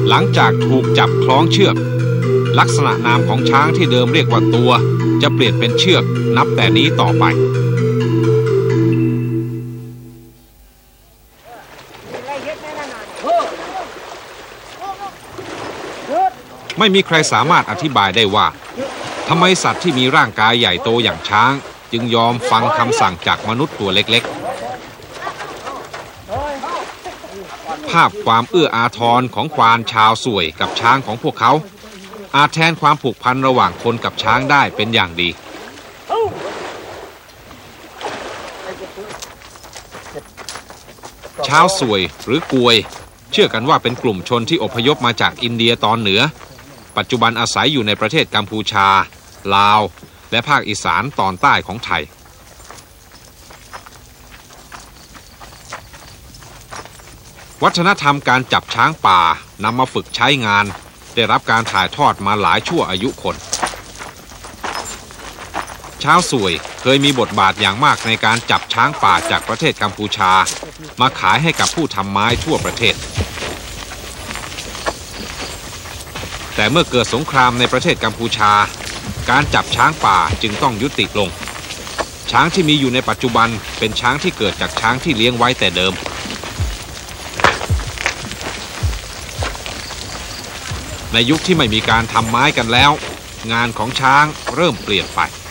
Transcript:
หลังจากถูกจับคล้องเชือกลักษณะนามของช้างที่เดิมเรียกว่าตัวจะเปลี่ยนเป็นเชือกนับแต่นี้ต่อไปไม่มีใครสามารถอธิบายได้ว่าทำไมสัตว์ที่มีร่างกายใหญ่โตอย่างช้างจึงยอมฟังคำสั่งจากมนุษย์ตัวเล็กๆภาพความเอื้ออาทรของควานชาวสวยกับช้างของพวกเขาอาจแทนความผูกพันระหว่างคนกับช้างได้เป็นอย่างดีชาวสวยหรือกวยเชื่อกันว่าเป็นกลุ่มชนที่อพยพมาจากอินเดียตอนเหนือปัจจุบันอาศัยอยู่ในประเทศกัมพูชาลาวและภาคอีสานตอนใต้ของไทยวัฒนธรรมการจับช้างป่านำมาฝึกใช้งานได้รับการถ่ายทอดมาหลายชั่วอายุคนชาวสวยเคยมีบทบาทอย่างมากในการจับช้างป่าจากประเทศกัมพูชามาขายให้กับผู้ทำไม้ทั่วประเทศแต่เมื่อเกิดสงครามในประเทศกัมพูชาการจับช้างป่าจึงต้องยุติลงช้างที่มีอยู่ในปัจจุบันเป็นช้างที่เกิดจากช้างที่เลี้ยงไว้แต่เดิมในยุคที่ไม่มีการทำไม้กันแล้วงานของช้างเริ่มเปลี่ยนไป